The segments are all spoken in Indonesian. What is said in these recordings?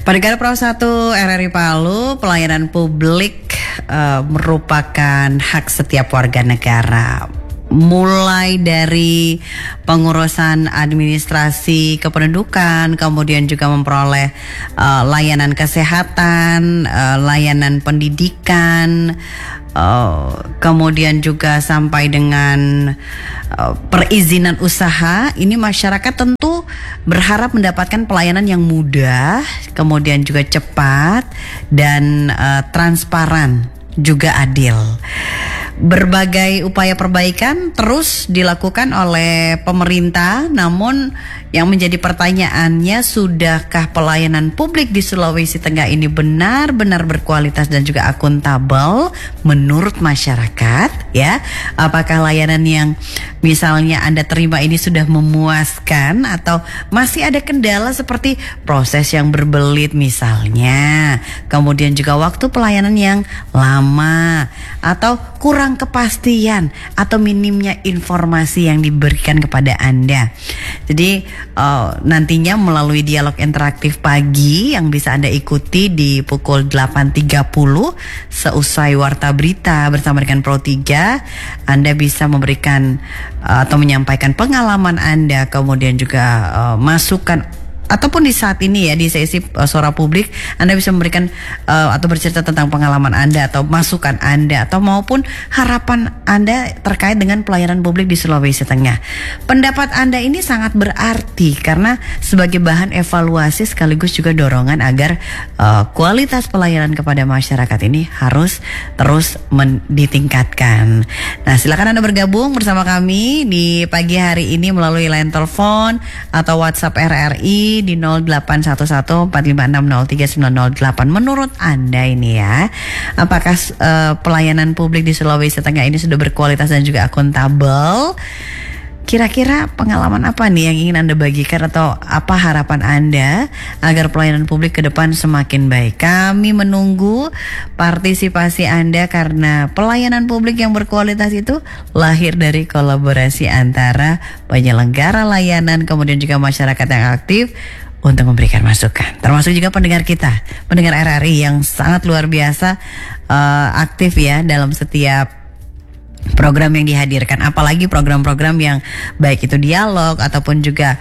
Pendengar Pro 1 RRI Palu, pelayanan publik merupakan hak setiap warga negara. Mulai dari pengurusan administrasi kependudukan, kemudian juga memperoleh layanan kesehatan, layanan pendidikan, kemudian juga sampai dengan perizinan usaha. Ini masyarakat tentu berharap mendapatkan pelayanan yang mudah, kemudian juga cepat dan transparan, juga adil. Berbagai upaya perbaikan terus dilakukan oleh pemerintah, namun yang menjadi pertanyaannya, sudahkah pelayanan publik di Sulawesi Tengah ini benar-benar berkualitas dan juga akuntabel menurut masyarakat, ya? Apakah layanan yang misalnya Anda terima ini sudah memuaskan atau masih ada kendala seperti proses yang berbelit misalnya, kemudian juga waktu pelayanan yang lama atau kurang kepastian atau minimnya informasi yang diberikan kepada Anda. Jadi nantinya melalui dialog interaktif pagi yang bisa Anda ikuti di pukul 8.30 seusai Warta Berita bersama dengan Pro 3, Anda bisa memberikan atau menyampaikan pengalaman Anda, kemudian juga masukan. Ataupun di saat ini ya, di sesi suara publik, Anda bisa memberikan atau bercerita tentang pengalaman Anda atau masukan Anda atau maupun harapan Anda terkait dengan pelayanan publik di Sulawesi Tengah. Pendapat Anda ini sangat berarti karena sebagai bahan evaluasi sekaligus juga dorongan agar kualitas pelayanan kepada masyarakat ini harus terus ditingkatkan. Nah, silakan Anda bergabung bersama kami di pagi hari ini melalui line telepon atau WhatsApp RRI di 081145603908. Menurut Anda ini ya, apakah pelayanan publik di Sulawesi Tengah ini sudah berkualitas dan juga akuntabel? Kira-kira pengalaman apa nih yang ingin Anda bagikan atau apa harapan Anda agar pelayanan publik ke depan semakin baik? Kami menunggu partisipasi Anda karena pelayanan publik yang berkualitas itu lahir dari kolaborasi antara penyelenggara layanan kemudian juga masyarakat yang aktif untuk memberikan masukan. Termasuk juga pendengar kita, pendengar RRI yang sangat luar biasa aktif ya dalam setiap program yang dihadirkan, apalagi program-program yang baik itu dialog ataupun juga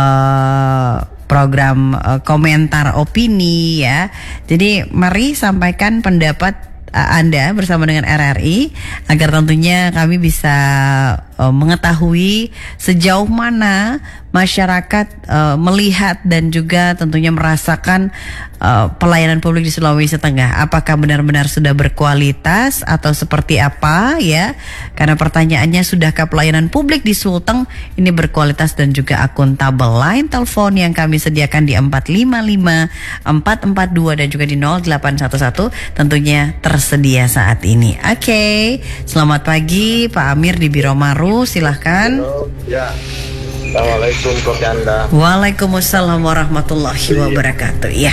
program komentar opini ya. Jadi mari sampaikan pendapat Anda bersama dengan RRI agar tentunya kami bisa mengetahui sejauh mana masyarakat melihat dan juga tentunya merasakan pelayanan publik di Sulawesi Tengah. Apakah benar-benar sudah berkualitas atau seperti apa ya? Karena pertanyaannya, sudahkah pelayanan publik di Sulteng ini berkualitas dan juga akuntabel? Line telepon yang kami sediakan di 455-442 dan juga di 0811 tentunya tersedia saat ini. Oke, selamat pagi Pak Amir di Biro Maru, silahkan. Halo, ya. Assalamualaikum Kopi Anda. Waalaikumsalam warahmatullahi wabarakatuh. Ya.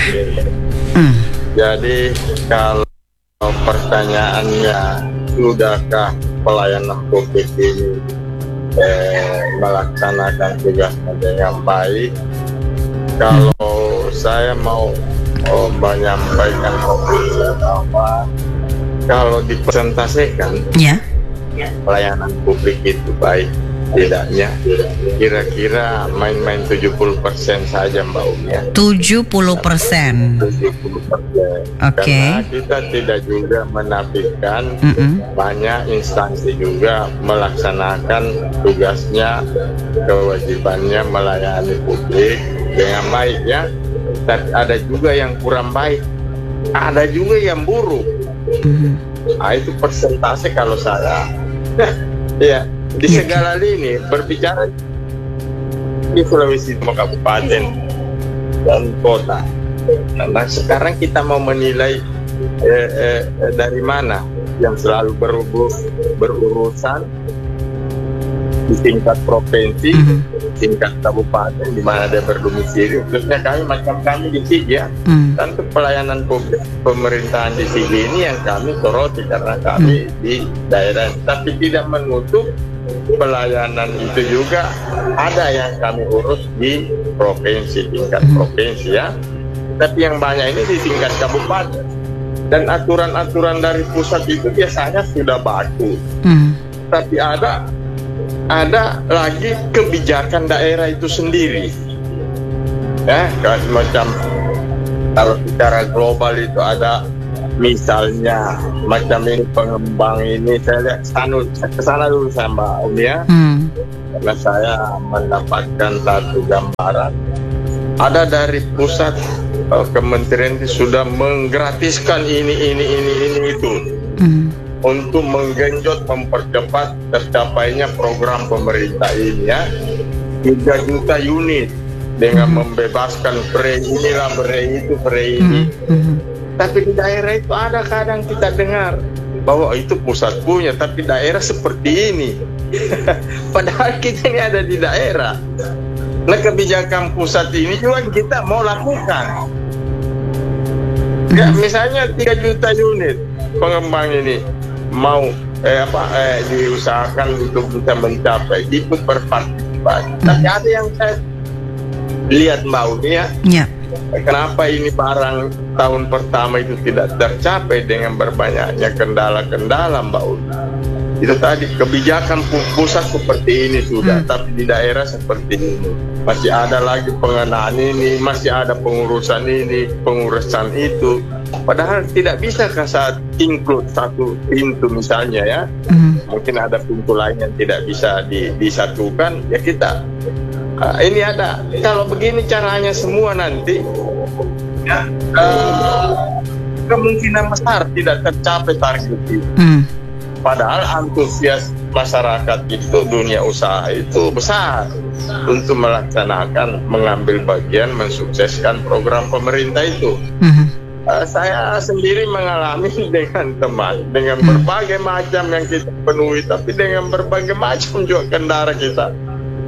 Jadi kalau pertanyaannya, sudahkah pelayanan publik ini melaksanakan tugasnya dengan baik? Kalau saya mau menyampaikan bahwa kalau dipresentasikan, ya, pelayanan publik itu baik tidaknya kira-kira main-main 70% saja Mbak Umi. 70%. 70%. Oke. Karena kita tidak juga menafikan banyak instansi juga melaksanakan tugasnya, kewajibannya melayani publik dengan baik ya. Dan ada juga yang kurang baik, ada juga yang buruk. Nah, itu persentase kalau saya. Ya. Di segala lini berbicara di Sulawesi Tengah, kabupaten dan kota. Nah, sekarang kita mau menilai dari mana yang selalu berurusan di tingkat provinsi, tingkat kabupaten di mana dia berdomisili. Khususnya kami di Sigi ya. Tentu pelayanan publik pemerintahan di Sigi ini yang kami soroti karena kami di daerah, tapi tidak menutup pelayanan itu juga ada yang kami urus di provinsi, tingkat provinsi ya. tapi yang banyak ini di tingkat kabupaten. Dan aturan-aturan dari pusat itu biasanya sudah bagus, tapi ada lagi kebijakan daerah itu sendiri, ya kan, macam kalau secara global itu ada misalnya macam ini pengembang ini, saya lihat kesana dulu saya Mbak Umi ya, karena saya mendapatkan satu gambaran ada dari pusat. Kementerian itu sudah menggratiskan ini itu untuk menggenjot mempercepat tercapainya program pemerintah ini ya, 3 juta unit dengan membebaskan free inilah free itu free ini. Tapi di daerah itu ada kadang kita dengar bahwa itu pusat punya tapi daerah seperti ini. Padahal kita ini ada di daerah. Nah, kebijakan pusat ini juga kita mau lakukan. Ya, misalnya 3 juta unit pengembang ini mau diusahakan untuk bisa mencapai, ikut berpartisipasi. Tapi ada yang saya lihat Mbak Uni ya, kenapa ini barang tahun pertama itu tidak tercapai dengan berbanyaknya kendala-kendala Mbak Uni. Itu tadi kebijakan pusat seperti ini sudah, tapi di daerah seperti ini masih ada lagi pengenaan ini, masih ada pengurusan ini, pengurusan itu. Padahal tidak bisa saat include satu pintu misalnya ya, mungkin ada pintu lain yang tidak bisa disatukan. Ya kita ini ada. Kalau begini caranya semua nanti, ya, kemungkinan besar tidak tercapai target itu. Padahal antusias masyarakat itu, dunia usaha itu besar untuk melaksanakan, mengambil bagian, mensukseskan program pemerintah itu. Saya sendiri mengalami dengan teman, dengan berbagai macam yang kita penuhi, tapi dengan berbagai macam juga kendala kita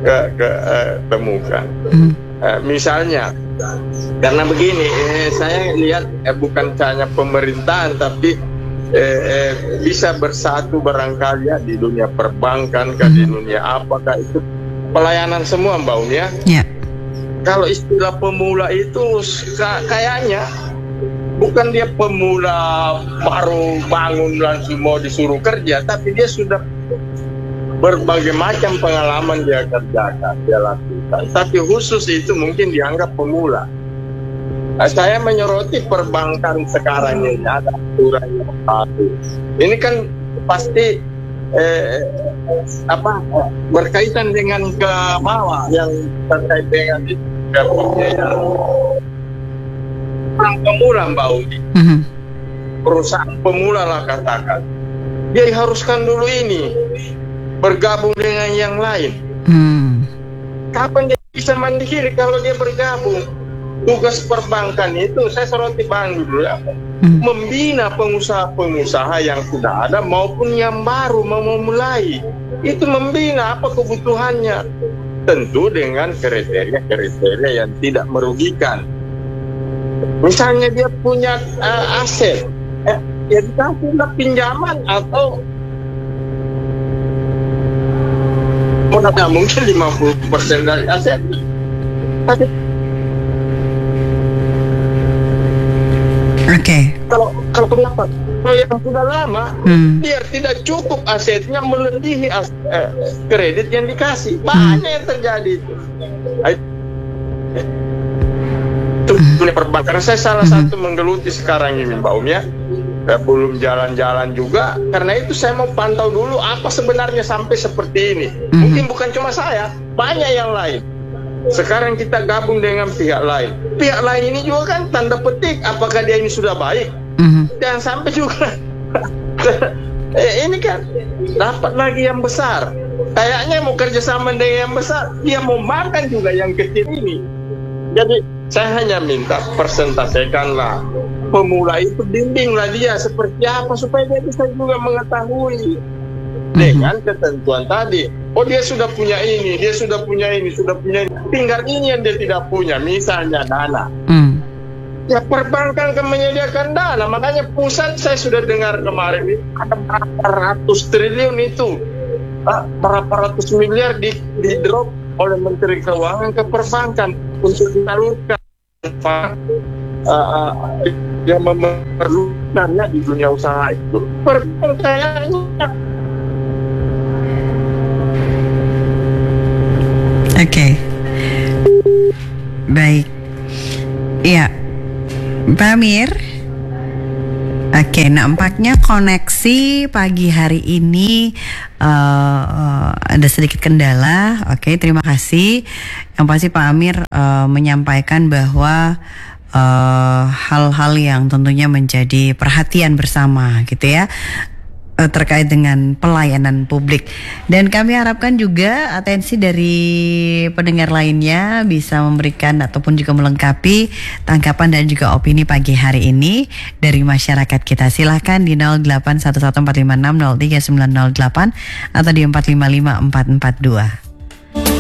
temukan. Misalnya, karena begini, saya lihat bukan hanya pemerintahan, tapi bisa bersatu barangkali ya di dunia perbankan, di dunia apakah itu pelayanan semua Mbak Uni ya. Kalau istilah pemula itu kayaknya bukan dia pemula baru bangun langsung mau disuruh kerja, tapi dia sudah berbagai macam pengalaman dia kerjakan, dia lakukan. Tapi khusus itu mungkin dianggap pemula. Saya menyoroti perbankan sekarang ini ada aturan yang baru. Ini kan pasti berkaitan dengan ke bawah yang terkait dengan orang pemula Mbak Udi. Perusahaan pemula lah katakan. Dia diharuskan dulu ini bergabung dengan yang lain. Kapan dia bisa mandiri kalau dia bergabung? Tugas perbankan itu saya soroti Bang dulu ya, membina pengusaha-pengusaha yang sudah ada maupun yang baru mau mulai. Itu membina apa kebutuhannya, tentu dengan kriteria-kriteria yang tidak merugikan. Misalnya dia punya aset, ya dikasihlah pinjaman atau mungkin 50% dari aset. Kalau pendapat yang sudah lama, biar tidak cukup asetnya melebihi kredit yang dikasih, banyak yang terjadi itu. Itu perbankan. Saya salah satu menggeluti sekarang ini Mbak Umi ya. Belum jalan-jalan juga, karena itu saya mau pantau dulu apa sebenarnya sampai seperti ini. Mungkin bukan cuma saya, banyak yang lain. Sekarang kita gabung dengan pihak lain. Pihak lain ini juga kan tanda petik apakah dia ini sudah baik. Jangan sampai juga ini kan dapat lagi yang besar. Kayaknya mau kerjasama dengan yang besar, dia mau makan juga yang kecil ini. Jadi saya hanya minta persentasekanlah pemula itu, bimbinglah dia seperti apa supaya dia bisa juga mengetahui dengan ketentuan tadi. Oh dia sudah punya ini, dia sudah punya ini, tinggal ini yang dia tidak punya, misalnya dana. Ya perbankan akan menyediakan dana, makanya pusat saya sudah dengar kemarin ini ada berapa ratus triliun itu, berapa ratus miliar di drop oleh Menteri Keuangan ke perbankan untuk disalurkan yang memerlukannya di dunia usaha itu. Pertanyaannya. Oke. Baik. Iya. Pak Amir. Oke, nampaknya koneksi pagi hari ini ada sedikit kendala. Oke, terima kasih. Yang pasti Pak Amir menyampaikan bahwa hal-hal yang tentunya menjadi perhatian bersama gitu ya, terkait dengan pelayanan publik. Dan kami harapkan juga atensi dari pendengar lainnya bisa memberikan ataupun juga melengkapi tanggapan dan juga opini pagi hari ini dari masyarakat kita. Silahkan di 081145603908 atau di 455442.